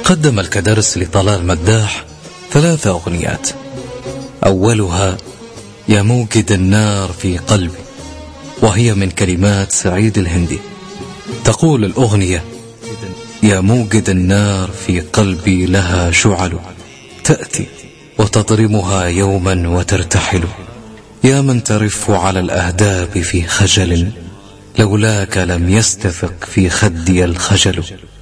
قدم الكدرس لطلال مداح 3 أغنيات. أولها يا موقد النار في قلبي، وهي من كلمات سعيد الهندي. تقول الأغنية: يا موقد النار في قلبي لها شعل، تأتي وتضرمها يوما وترتحل، يا من ترف على الأهداب في خجل، لولاك لم يستفق في خدي الخجل.